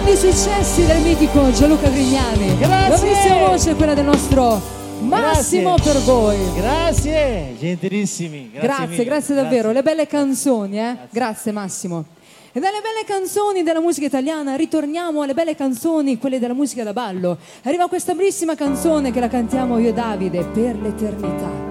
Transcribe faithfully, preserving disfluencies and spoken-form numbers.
grandi successi del mitico Gianluca Grignani. Grazie. La bellissima voce è quella del nostro Massimo Grazie. per voi. Grazie, gentilissimi. Grazie, Grazie, mille. grazie davvero. Grazie. Le belle canzoni, eh? Grazie. Grazie Massimo. E dalle belle canzoni della musica italiana ritorniamo alle belle canzoni, quelle della musica da ballo. Arriva questa bellissima canzone che la cantiamo io e Davide per l'eternità.